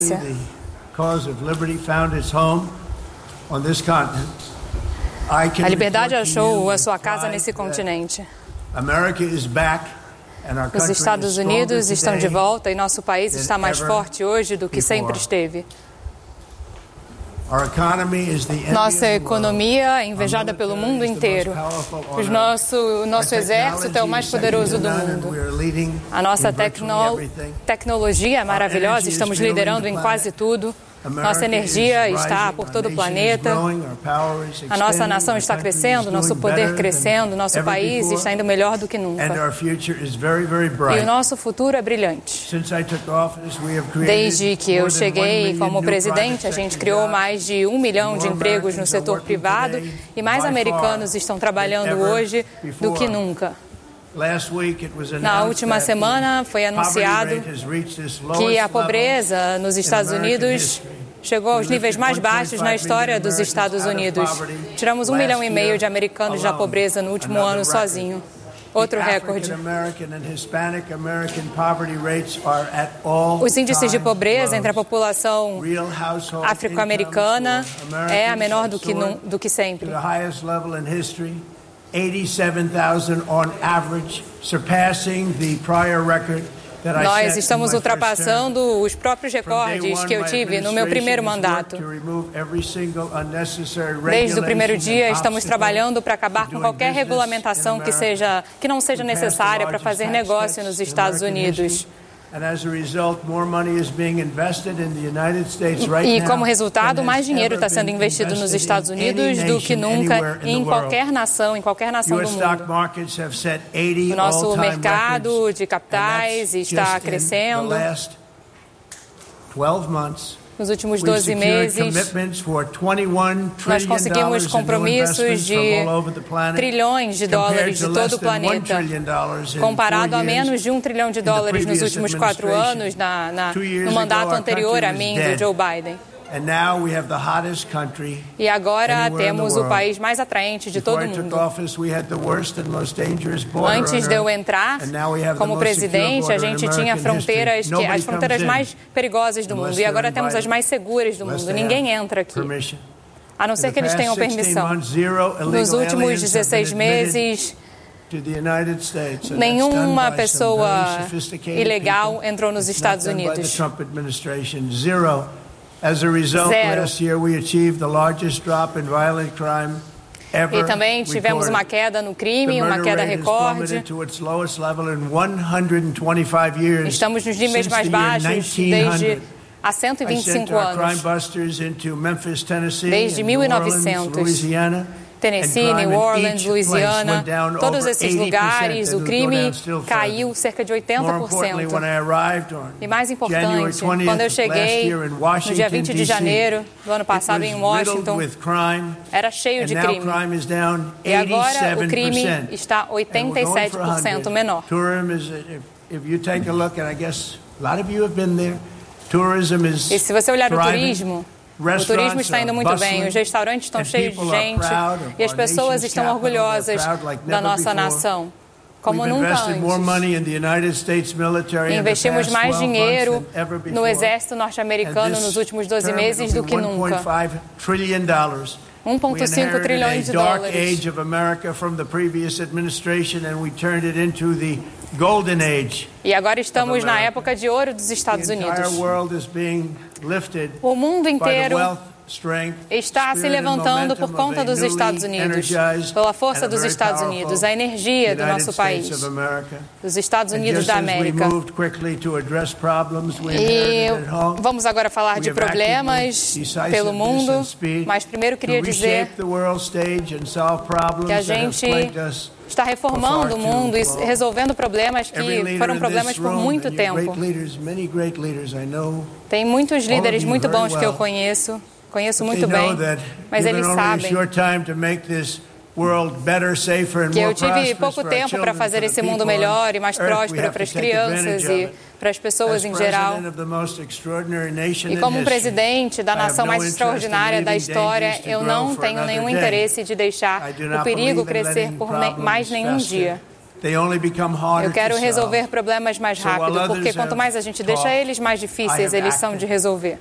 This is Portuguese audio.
The cause of liberty found its home on this continent. A liberdade achou a sua casa nesse continente. America is back. Os Estados Unidos estão de volta e nosso país está mais forte hoje do que sempre esteve. Nossa economia é invejada pelo mundo inteiro. O nosso exército é o mais poderoso do mundo. A nossa tecnologia é maravilhosa, estamos liderando em quase tudo. Nossa energia está por todo o planeta. A nossa nação está crescendo, nosso poder crescendo, nosso país está indo melhor do que nunca. E o nosso futuro é brilhante. Desde que eu cheguei como presidente, a gente criou mais de 1 milhão de empregos no setor privado e mais americanos estão trabalhando hoje do que nunca. Na última semana foi anunciado que a pobreza nos Estados Unidos chegou aos níveis mais baixos na história dos Estados Unidos. Tiramos 1,5 milhão de americanos da pobreza no último ano sozinho. Outro recorde. Os índices de pobreza entre a população afro-americana é a menor do que sempre. 87,000 on average, surpassing the prior record that I set. Nós estamos ultrapassando os próprios recordes que eu tive no meu primeiro mandato. Desde o primeiro dia, estamos trabalhando para acabar com qualquer regulamentação que não seja necessária para fazer negócio nos Estados Unidos. E como resultado, mais dinheiro está sendo investido nos Estados Unidos do que nunca em qualquer nação do mundo. O nosso mercado de capitais está crescendo. Nos últimos 12 meses, nós conseguimos compromissos de trilhões de dólares de todo o planeta, comparado a menos de $1 trilhão nos últimos 4 anos no mandato anterior a mim, do Joe Biden. E agora temos o país mais atraente de todo o mundo. Antes de eu entrar como presidente, a gente tinha as fronteiras mais perigosas do mundo. E agora temos as mais seguras do mundo. Ninguém entra aqui, a não ser que eles tenham permissão. Nos últimos 16 meses, nenhuma pessoa ilegal entrou nos Estados Unidos. As a result, last year we achieved the largest drop in violent crime ever. E também tivemos uma queda no crime, uma queda recorde. Estamos nos níveis mais baixos desde há 125 anos. Desde 1900. Tennessee, New Orleans, Louisiana, todos esses lugares, o crime caiu cerca de 80%. E mais importante, quando eu cheguei no dia 20 de janeiro do ano passado em Washington, era cheio de crime. E agora o crime está 87% menor. E se você olhar o turismo está indo muito bem, os restaurantes estão cheios de gente e as pessoas estão orgulhosas da nossa nação, como nunca antes. Investimos mais dinheiro no exército norte-americano nos últimos 12 meses do que nunca. 1,5 trilhões de dólares. E agora estamos na época de ouro dos Estados Unidos. O mundo inteiro está se levantando por conta dos Estados Unidos, pela força dos Estados Unidos, a energia do nosso país, dos Estados Unidos da América. E vamos agora falar de problemas pelo mundo, mas primeiro queria dizer que a gente está reformando o mundo e resolvendo problemas que foram problemas por muito tempo. Tem muitos líderes muito bons que eu conheço muito bem, mas eles sabem que eu tive pouco tempo para fazer esse mundo melhor e mais próspero para as crianças e para as pessoas em geral. E como presidente da nação mais extraordinária da história, eu não tenho nenhum interesse de deixar o perigo crescer por mais nenhum dia. Eu quero resolver problemas mais rápido, porque quanto mais a gente deixa eles, mais difíceis eles são de resolver.